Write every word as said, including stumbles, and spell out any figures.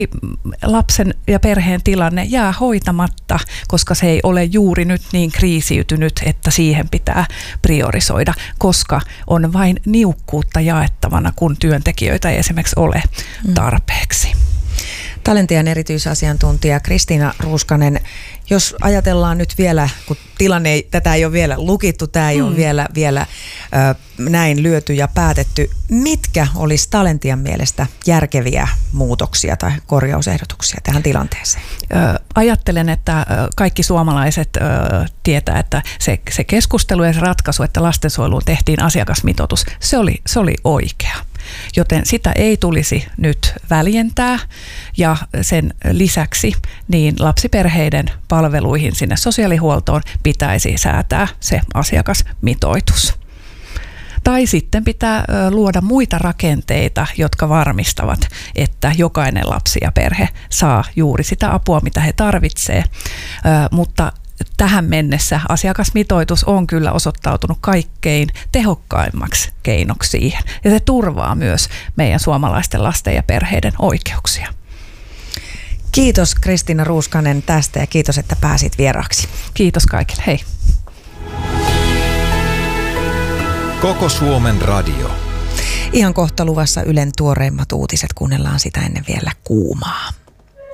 lapsen ja perheen tilanne jää hoitamatta, koska se ei ole juuri nyt niin kriisiytynyt, että siihen pitää priorisoida, koska on vain niukkuutta jaettavana, kun työntekijöitä ei esimerkiksi ole tarpeeksi. Talentian erityisasiantuntija Kristiina Ruuskanen, jos ajatellaan nyt vielä, kun tilanne ei, tätä ei ole vielä lukittu, tämä ei mm. ole vielä, vielä ö, näin lyöty ja päätetty, mitkä olisi Talentian mielestä järkeviä muutoksia tai korjausehdotuksia tähän tilanteeseen? Ö, ajattelen, että kaikki suomalaiset ö, tietää, että se, se keskustelu ja se ratkaisu, että lastensuojeluun tehtiin asiakasmitoitus, se oli, se oli oikea. Joten sitä ei tulisi nyt väljentää ja sen lisäksi niin lapsiperheiden palveluihin sinne sosiaalihuoltoon pitäisi säätää se asiakasmitoitus. Tai sitten pitää luoda muita rakenteita, jotka varmistavat, että jokainen lapsi ja perhe saa juuri sitä apua, mitä he tarvitsevat, mutta tähän mennessä asiakasmitoitus on kyllä osoittautunut kaikkein tehokkaimmaksi keinoksi siihen. Ja se turvaa myös meidän suomalaisten lasten ja perheiden oikeuksia. Kiitos Kristiina Ruuskanen tästä ja kiitos, että pääsit vieraaksi. Kiitos kaikille. Hei. Koko Suomen radio. Ihan kohta luvassa Ylen tuoreimmat uutiset. Kuunnellaan sitä ennen vielä kuumaa.